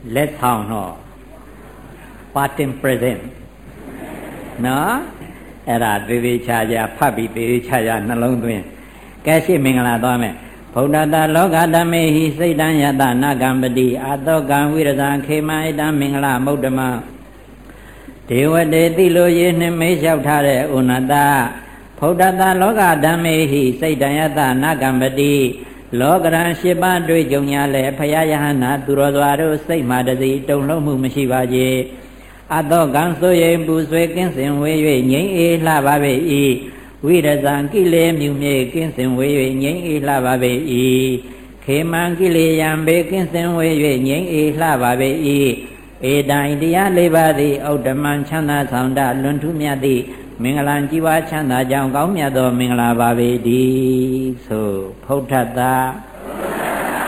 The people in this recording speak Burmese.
let's how no parting present no era devi chaja phabi devi chaja nalong twin kashi mingala twa me Bhuddhata loka dhamehi saitan yata nagambati atokan virasa khema ita mingala muddhama Devate tilo ye ne me lyauk tha de unata Bhuddhata loka dhamehi saitan yata nagambati Lokaran 8 ပါးတွေ့ကြုံရလဲဖယားယဟနာသူတော်စွာတို့စိတ်မှတစီတုံလုံးမှုမရှိပါကြအတောကံဆိုရင်ပူဆွေးကင်းစင်ဝေး၍ငြိမ်းအေးလှပါပေ၏ဝိရဇံကိလေမြူမြေကင်းစင်ဝေး၍ငြိမ်းအေးလှပါပေ၏ခေမံကိလေယံဘေကင်းစင်ဝေး၍ငြိမ်းအေးလှပါပေ၏ဧတံတရား 4 ပါးသည်ဩတ္တမံချမ်းသာဆောင်တလွန်ထူးမြတ်သည့်မင်္ဂလာကြီးပွားချမ်းသာကြောင်းကောင်းမြတ်သောမင်္ဂလာပါပေတည်းဆိုဖုဒ္ဓတ္တ